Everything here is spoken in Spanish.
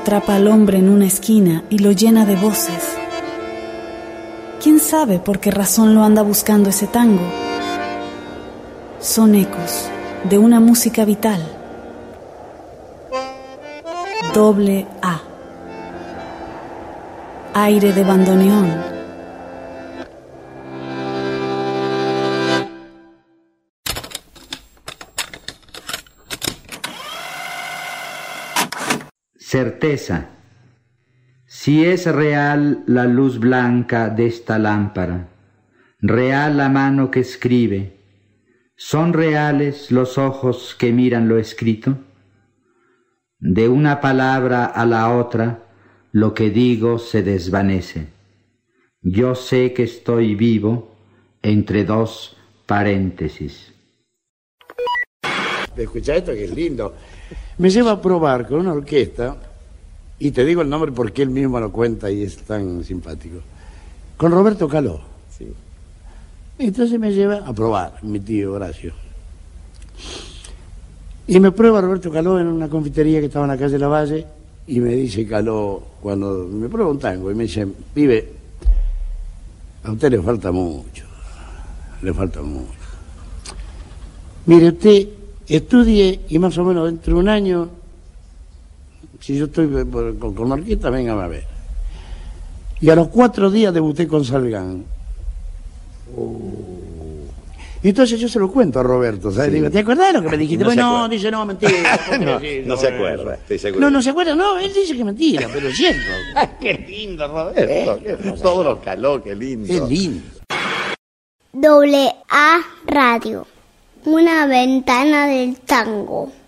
Atrapa al hombre en una esquina y lo llena de voces. ¿Quién sabe por qué razón lo anda buscando ese tango? Son ecos de una música vital. Doble A. Aire de bandoneón. Certeza. Si es real la luz blanca de esta lámpara, real la mano que escribe, ¿son reales los ojos que miran lo escrito? De una palabra a la otra, lo que digo se desvanece. Yo sé que estoy vivo entre dos paréntesis. Escucha esto que es lindo. Me lleva a probar con una orquesta, y te digo el nombre porque él mismo lo cuenta y es tan simpático, con Roberto Caló. Sí. Entonces me lleva a probar, mi tío Horacio. Y me prueba Roberto Caló en una confitería que estaba en la calle Lavalle, y me dice Caló, cuando me prueba un tango, y me dice, pibe, a usted le falta mucho, le falta mucho. Mire, usted estudie y más o menos dentro de un año, si yo estoy con la orquesta, véngame a ver. Y a los 4 días debuté con Salgán. Y entonces yo se lo cuento a Roberto, ¿sabes? Sí. Digo, ¿te acordás de lo que me dijiste? No, no, dice, no, mentira. no se acuerda, estoy seguro. No se acuerda, no, él dice que es mentira, pero es cierto. Qué lindo, Roberto. Todo lo Caló, qué lindo. Es lindo. Doble A Radio, una ventana del tango.